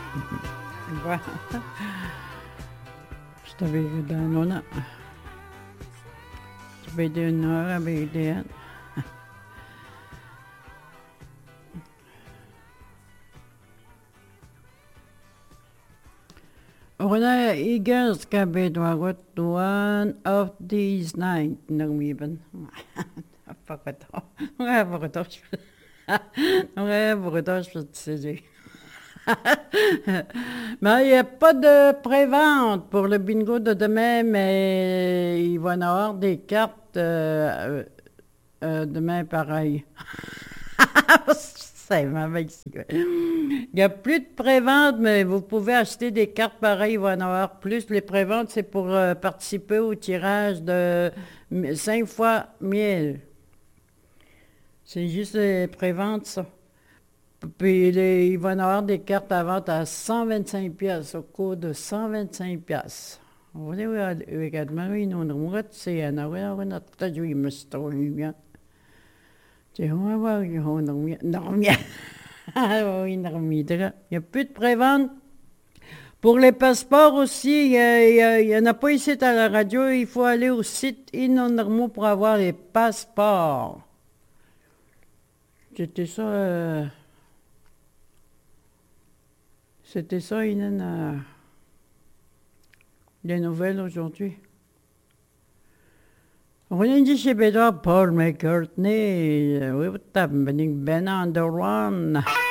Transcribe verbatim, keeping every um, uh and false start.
Ba. Tabi ko ano na. Tabi din na, tabi din. Ona Eagles kabit wagot one of these night nagmiban. Apakato. Nga apakato. Nga apakato c'est mais il n'y a pas de prévente pour le bingo de demain, mais il va y avoir des cartes euh, euh, demain pareil. C'est mauvais. Il n'y a plus de prévente, mais vous pouvez acheter des cartes pareilles, il va y en avoir plus. Les préventes, c'est pour euh, participer au tirage de cinq fois mille. C'est juste les préventes, ça. Puis les, il va y en avoir des cartes à vente à cent vingt-cinq piastres, au coût de cent vingt-cinq piastres. On va dire, regarde-moi, oui, non, non, c'est un hour, on a peut-être eu une histoire, bien. Tu vois, oui, on a mis, non, bien. Oui, non, il n'y a plus de prévente. Pour les passeports aussi, il n'y en a pas ici à la radio, il faut aller au site Inondermo pour avoir les passeports. C'était ça. Euh, C'était ça, Inan, euh, les nouvelles aujourd'hui. On dit chez Bédard, Paul McCartney, oui, t'as Ben on the run.